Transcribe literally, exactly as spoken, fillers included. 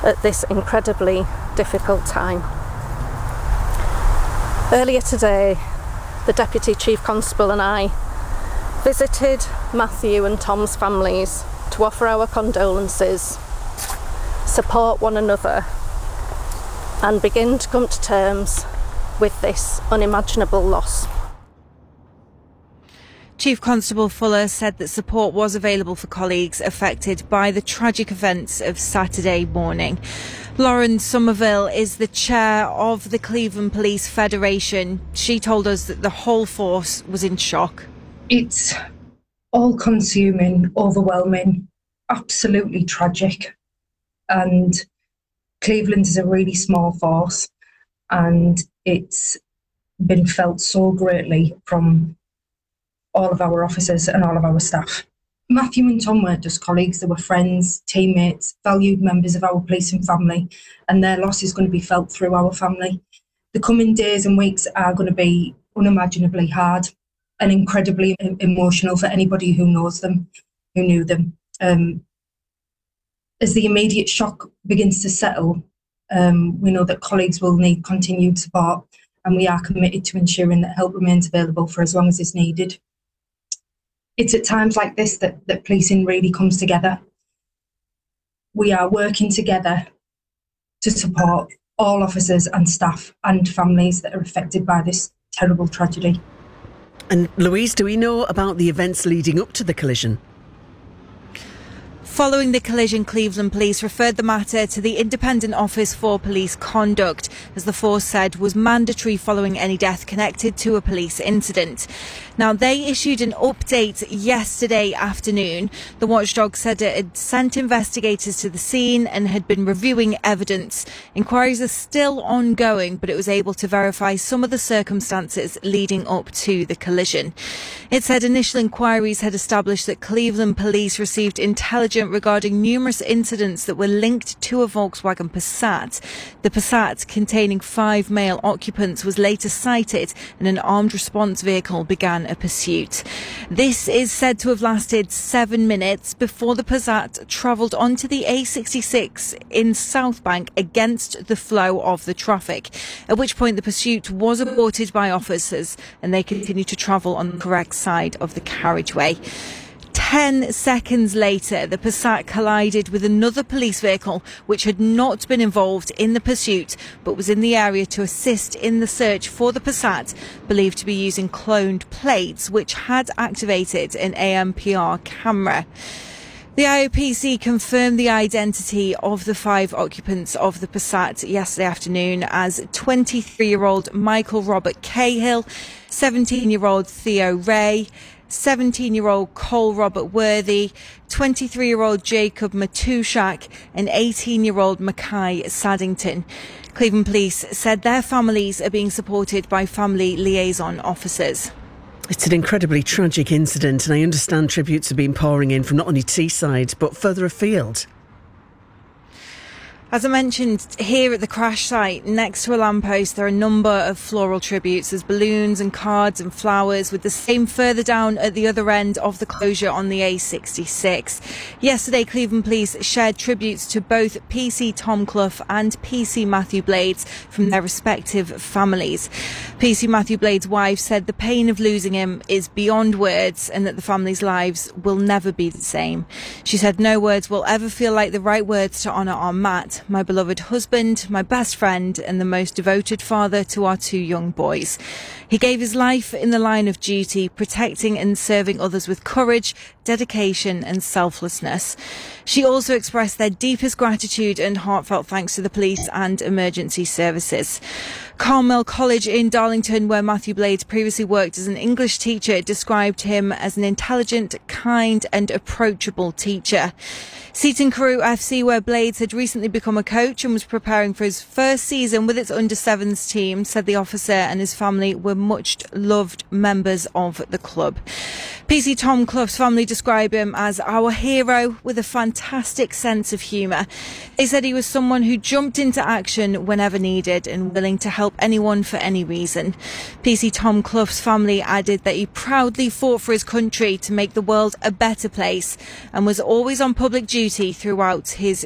at this incredibly difficult time. Earlier today, the Deputy Chief Constable and I visited Matthew and Tom's families to offer our condolences, support one another, and begin to come to terms with this unimaginable loss. Chief Constable Fuller said that support was available for colleagues affected by the tragic events of Saturday morning. Lauren Somerville is the chair of the Cleveland Police Federation. She told us that the whole force was in shock. It's all-consuming, overwhelming, absolutely tragic. And Cleveland is a really small force, and it's been felt so greatly from all of our officers and all of our staff. Matthew and Tom weren't just colleagues, they were friends, teammates, valued members of our policing family, and their loss is going to be felt through our family. The coming days and weeks are going to be unimaginably hard and incredibly emotional for anybody who knows them, who knew them. Um, as the immediate shock begins to settle, um, we know that colleagues will need continued support, and we are committed to ensuring that help remains available for as long as is needed. It's at times like this that, that policing really comes together. We are working together to support all officers and staff and families that are affected by this terrible tragedy. And Louise, do we know about the events leading up to the collision? Following the collision, Cleveland Police referred the matter to the Independent Office for Police Conduct, as the force said was mandatory following any death connected to a police incident. Now, they issued an update yesterday afternoon. The watchdog said it had sent investigators to the scene and had been reviewing evidence. Inquiries are still ongoing, but it was able to verify some of the circumstances leading up to the collision. It said initial inquiries had established that Cleveland Police received intelligence regarding numerous incidents that were linked to a Volkswagen Passat. The Passat, containing five male occupants, was later sighted and an armed response vehicle began a pursuit. This is said to have lasted seven minutes before the Passat travelled onto the A sixty-six in South Bank against the flow of the traffic, at which point the pursuit was aborted by officers and they continued to travel on the correct side of the carriageway. Ten seconds later, the Passat collided with another police vehicle which had not been involved in the pursuit but was in the area to assist in the search for the Passat, believed to be using cloned plates which had activated an A M P R camera. The I O P C confirmed the identity of the five occupants of the Passat yesterday afternoon as twenty-three-year-old Michael Robert Cahill, seventeen-year-old Theo Ray, seventeen-year-old Cole Robert Worthy, twenty-three-year-old Jacob Matushak and eighteen-year-old Mackay Saddington. Cleveland Police said their families are being supported by family liaison officers. It's an incredibly tragic incident, and I understand tributes have been pouring in from not only Teesside but further afield. As I mentioned, here at the crash site, next to a lamppost, there are a number of floral tributes. There's balloons and cards and flowers, with the same further down at the other end of the closure on the A sixty-six. Yesterday, Cleveland Police shared tributes to both P C Tom Clough and P C Matthew Blades from their respective families. P C Matthew Blades' wife said the pain of losing him is beyond words and that the family's lives will never be the same. She said no words will ever feel like the right words to honour our Matt, my beloved husband, my best friend and the most devoted father to our two young boys. He gave his life in the line of duty, protecting and serving others with courage, dedication and selflessness. She also expressed their deepest gratitude and heartfelt thanks to the police and emergency services. Carmel College in Darlington, where Matthew Blades previously worked as an English teacher, described him as an intelligent, kind and approachable teacher. Seaton Carew F C, where Blades had recently become a coach and was preparing for his first season with its under sevens team, said the officer and his family were much loved members of the club. P C Tom Clough's family describe him as our hero with a fantastic sense of humour. They said he was someone who jumped into action whenever needed and willing to help anyone for any reason. P C Tom Clough's family added that he proudly fought for his country to make the world a better place and was always on public duty throughout his